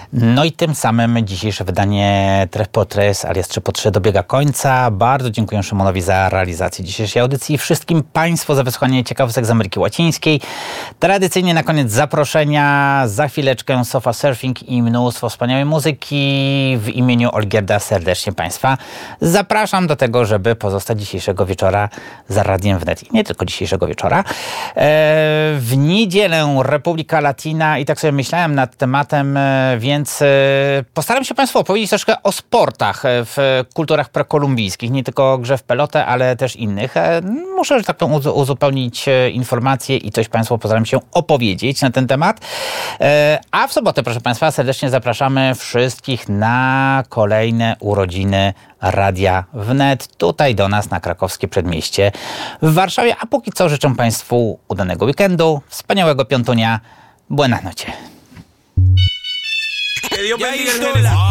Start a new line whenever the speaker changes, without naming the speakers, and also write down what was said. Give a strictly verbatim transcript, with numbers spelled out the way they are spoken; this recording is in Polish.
No i tym samym dzisiejsze wydanie Tres po Tres alias trzy po trzy dobiega końca. Bardzo dziękuję Szymonowi za realizację dzisiejszej audycji i wszystkim Państwu za wysłuchanie ciekawostek z Ameryki Łacińskiej. Tradycyjnie na koniec zaproszenia. Za chwileczkę Sofa Surfing i mnóstwo wspaniałej muzyki. W imieniu Olgierda serdecznie Państwa zapraszam do tego, żeby pozostać dzisiejszego wieczora za Radiem Wnet. I nie tylko dzisiejszego wieczora. W niedzielę Republika Latina i tak sobie myślałem nad tematem, więc postaram się Państwu opowiedzieć troszkę o sportach w kulturach prekolumbijskich. Nie tylko o grze w pelotę, ale też innych. Muszę, że tak powiem, uzupełnić informacje i coś Państwu postaram się opowiedzieć na ten temat. A w sobotę, proszę Państwa, serdecznie zapraszamy wszystkich na kolejne urodziny Radia Wnet, tutaj do nas na Krakowskie Przedmieście w Warszawie. A póki co życzę Państwu udanego weekendu, wspaniałego piątunia. Buenas noches.